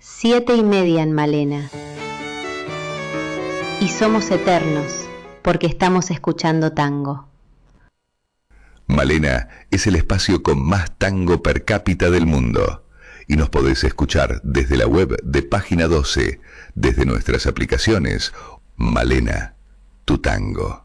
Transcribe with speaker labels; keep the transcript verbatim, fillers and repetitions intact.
Speaker 1: Siete y media en Malena. Y somos eternos, porque estamos escuchando tango.
Speaker 2: Malena es el espacio con más tango per cápita del mundo. Y nos podés escuchar desde la web de Página doce, desde nuestras aplicaciones. Malena, tu tango.